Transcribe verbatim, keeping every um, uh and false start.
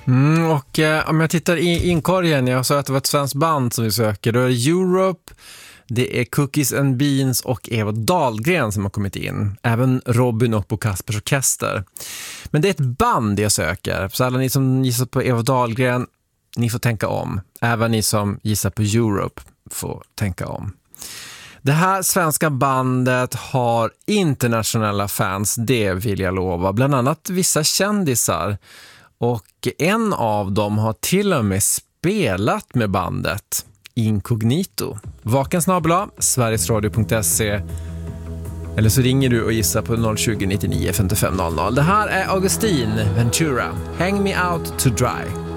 Mm, och eh, om jag tittar i inkorgen, jag sa att det var ett svenskt band som vi söker. Då är det Europe, det är Cookies and Beans och Eva Dahlgren som har kommit in. Även Robin och Bo Kaspers Orkester. Men det är ett band jag söker. Så alla ni som gissar på Eva Dahlgren, ni får tänka om. Även ni som gissar på Europe får tänka om. Det här svenska bandet har internationella fans, det vill jag lova. Bland annat vissa kändisar. Och en av dem har till och med spelat med bandet Incognito. Vaken snabel-a, sverigesradio punkt se. Eller så ringer du och gissar på noll tjugo nittionio femtiofem noll noll. Det här är Augustin Ventura. Hang me out to dry.